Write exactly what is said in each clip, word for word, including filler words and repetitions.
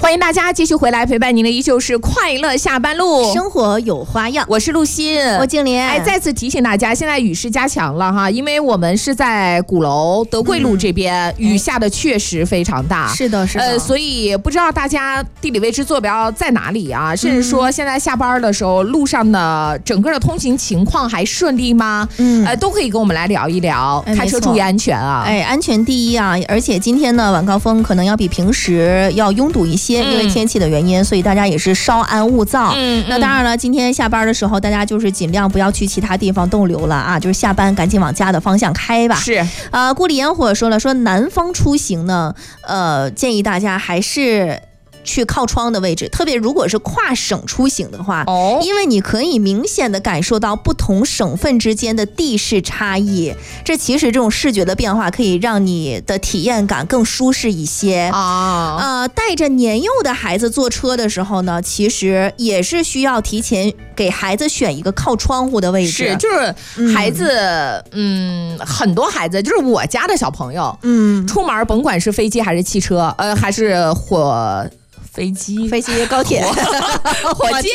欢迎大家继续回来陪伴您的依旧是快乐下班路， 生活有花样。 我是陆欣， 我静莲。 哎，再次提醒大家，现在雨势加强了哈，因为我们是在鼓楼德贵路这边，嗯、雨下的确实非常大。 是的，是的。 呃，所以不知道大家地理位置坐标在哪里啊？甚至说现在下班的时候，路上的整个的通行情况还顺利吗？嗯，呃，都可以跟我们来聊一聊。哎、开车注意安全啊！ 哎，安全第一啊！而且今天呢，晚高峰可能要比平时要拥堵一些，嗯、因为天气的原因，所以大家也是稍安勿躁。嗯，那当然了，今天下班的时候，大家就是尽量不要去其他地方逗留了啊，就是下班赶紧往家的方向开吧。 是， 呃，故里烟火说了，说南方出行呢，呃，建议大家还是去靠窗的位置，特别如果是跨省出行的话，哦，因为你可以明显的感受到不同省份之间的地势差异，这其实这种视觉的变化可以让你的体验感更舒适一些啊。呃，带着年幼的孩子坐车的时候呢，其实也是需要提前给孩子选一个靠窗户的位置。 是，就是孩子，嗯，嗯很多孩子，就是我家的小朋友，嗯，出门甭管是飞机还是汽车，呃，还是火。飞机、 飞机、高铁、 火箭，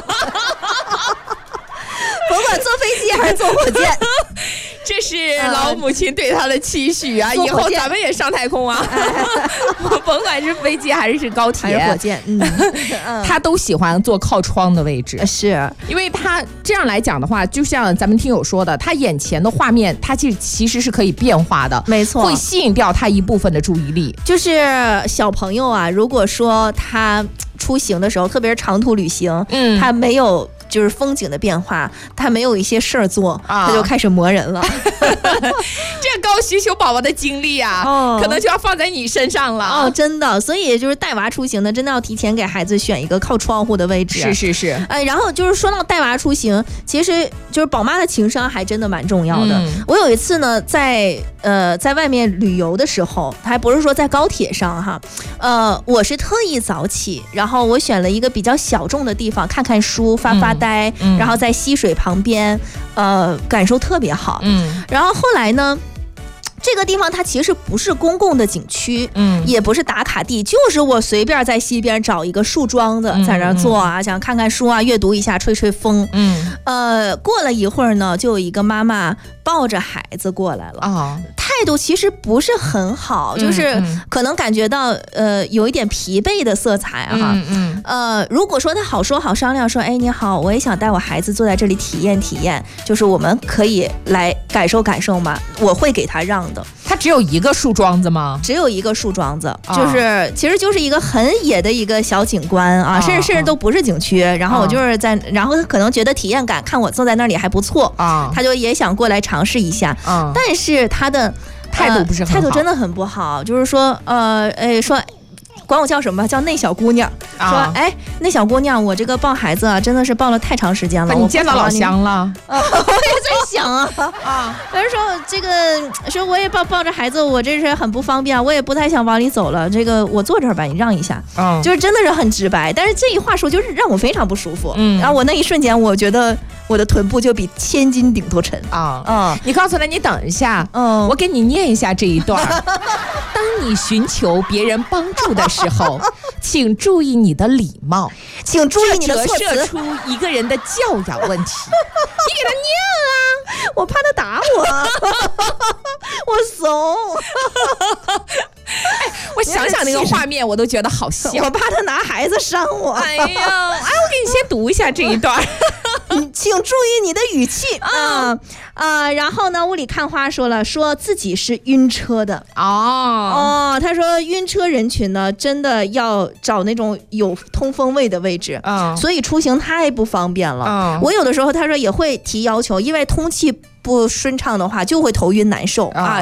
甭管坐飞机还是坐火箭， 这是老母亲对他的期许啊！以后咱们也上太空啊！甭管是飞机还是高铁、 还是火箭，嗯， 他都喜欢坐靠窗的位置， 是因为他这样来讲的话，就像咱们听友说的，他眼前的画面，他其实其实是可以变化的， 没错， 会吸引掉他一部分的注意力。 就是小朋友啊，如果说他出行的时候，特别是长途旅行，嗯，他没有。就是风景的变化，他没有一些事儿做，啊、他就开始磨人了。 这高需求宝宝的精力啊，哦、可能就要放在你身上了。 哦，真的，所以就是带娃出行呢，真的要提前给孩子选一个靠窗户的位置。 是是是。 哎，然后就是说到带娃出行，其实就是宝妈的情商还真的蛮重要的。嗯、我有一次呢，在呃在外面旅游的时候，还不是说在高铁上哈，呃，我是特意早起，然后我选了一个比较小众的地方，看看书，发发。嗯呆，然后在溪水旁边，呃，感受特别好。嗯，然后后来呢，这个地方它其实不是公共的景区，嗯，也不是打卡地，就是我随便在溪边找一个树桩子，嗯、在那儿坐啊，想看看书啊，阅读一下，吹吹风。嗯，呃，过了一会儿呢，就有一个妈妈抱着孩子过来了啊。哦，态度其实不是很好，就是可能感觉到呃有一点疲惫的色彩哈。嗯嗯。呃，如果说他好说好商量说，哎，你好，我也想带我孩子坐在这里体验体验，就是我们可以来感受感受嘛，我会给他让的。 他只有一个树桩子吗？ 只有一个树桩子，啊、就是其实就是一个很野的一个小景观啊，啊甚至甚至都不是景区。然后我就是在，啊、然后他可能觉得体验感，看我坐在那里还不错啊，他就也想过来尝试一下。啊、但是他的态度不是很好， 态度真的很不好，就是说，呃，哎，说。管我叫什么？叫那小姑娘。啊、说，哎，那小姑娘，我这个抱孩子啊，真的是抱了太长时间了。 你见到老乡了？ 啊、我也在想啊啊！但是说这个，说我也抱抱着孩子，我这是很不方便，我也不太想往里走了。这个我坐这儿吧，你让一下。嗯，就是真的是很直白，但是这一话说就是让我非常不舒服。嗯，然后我那一瞬间，我觉得我的臀部就比千斤顶都沉啊。 嗯，你告诉他，你等一下，嗯，我给你念一下这一段。当你寻求别人帮助的时候，请注意你的礼貌， 请注意你的措辞， 折射出一个人的教养问题。你给他念啊， 我怕他打我，我怂。 哎，我想想那个画面，我都觉得好笑。 我怕他拿孩子伤我。 哎呀，哎，我给你先读一下这一段。 请注意你的语气啊啊！然后呢，雾里看花说了，说自己是晕车的哦哦，他说晕车人群呢，真的要找那种有通风位的位置啊，所以出行太不方便了。啊、我有的时候他说也会提要求，因为通气不顺畅的话就会头晕难受啊。